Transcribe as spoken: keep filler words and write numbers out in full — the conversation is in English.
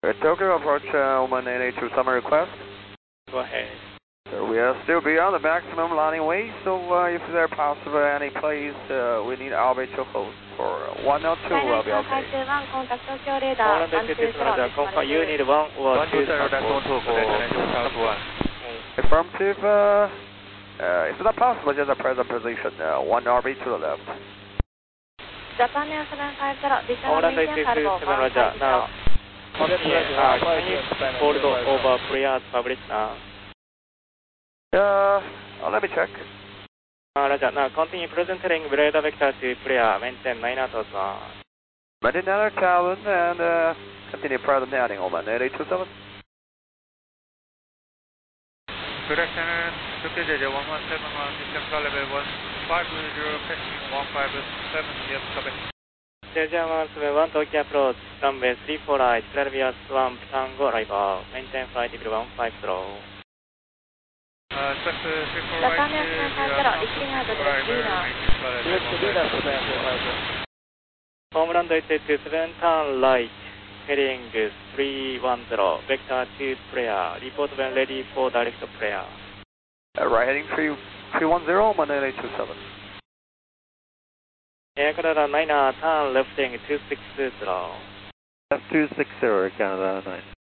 Tokyo approach uh, one eight eight two summer request. Go ahead. So we are still beyond the maximum landing weight, so uh, if there possible any place uh, we need orbit to hold for one or two will be okay. Contact Tokyo radar one two zero. Confirm you need one or two. That's one two for one. Affirmative, uh, uh, if not possible, just the present position, uh, one orbit to the left. Japan Air seven five zero, All right, destination cargo one five zero. Now, uh, can you hold over Priya's published now? Uh, oh, let me check. Uh, Roger. Now, continue present heading radar vector to Priya, maintain nine knots. Maintain nine Calvin and uh, continue present heading over eight eight two seven. Good afternoon, Tokyo J J one one seven one, system flight level one five zero, passing one five seven, yes, copy. J J one seven one, Tokyo approach, runway three four right, Travis one, Tango arrival, maintain flight level one five zero. Uh, Japan Air seven five zero, reaching out to the Lina. Homeland eight eight two seven, turn right, heading three one zero, vector to Priya, report when ready for direct Priya. Uh, right heading three one zero, one eight eight two seven. Air Canada nine, turn left heading two six zero. That's two six zero, Canada nine.